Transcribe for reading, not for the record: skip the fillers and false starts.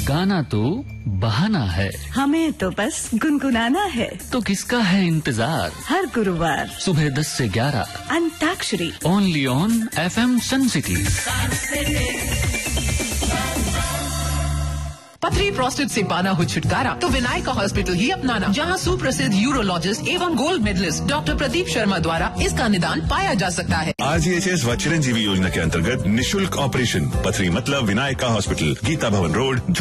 गाना तो बहाना है, हमें तो बस गुनगुनाना है। तो किसका है इंतजार? हर गुरुवार सुबह 10 से 11 antakshari only on FM sun city. पथरी प्रोस्टेट से पाना हो छुटकारा तो विनायका हॉस्पिटल ही अपनाना, जहां सुप्रसिद्ध यूरोलॉजिस्ट एवं gold medallist doctor Pradeep Sharma द्वारा इसका निदान पाया जा सकता है। RGHS व चिरंजीवी योजना के अंतर्गत निशुल्क ऑपरेशन। पथरी मतलब विनायका हॉस्पिटल, गीता भवन रोड,